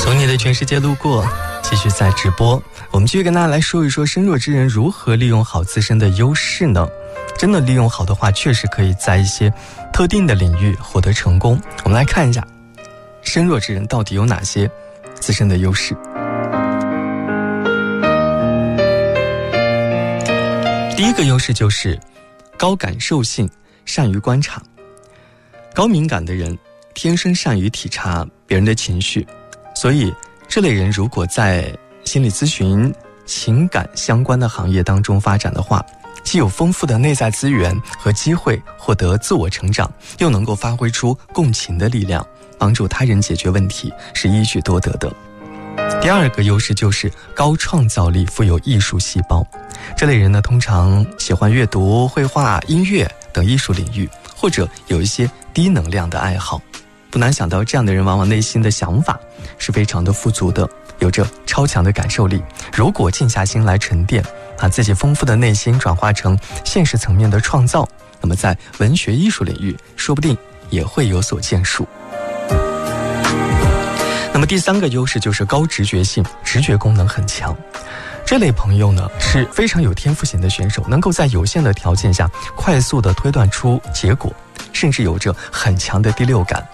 从你的全世界路过，继续在直播。我们继续跟大家来说一说身弱之人如何利用好自身的优势呢？真的利用好的话，确实可以在一些特定的领域获得成功。我们来看一下身弱之人到底有哪些自身的优势。第一个优势就是高感受性，善于观察。高敏感的人天生善于体察别人的情绪，所以这类人如果在心理咨询、情感相关的行业当中发展的话，既有丰富的内在资源和机会获得自我成长，又能够发挥出共情的力量，帮助他人解决问题，是一举多得的。第二个优势就是高创造力，富有艺术细胞。这类人呢，通常喜欢阅读、绘画、音乐等艺术领域，或者有一些低能量的爱好。不难想到，这样的人往往内心的想法是非常的富足的，有着超强的感受力。如果静下心来沉淀，把自己丰富的内心转化成现实层面的创造，那么在文学艺术领域说不定也会有所建树。那么第三个优势就是高直觉性，直觉功能很强。这类朋友呢，是非常有天赋型的选手，能够在有限的条件下快速地推断出结果，甚至有着很强的第六感。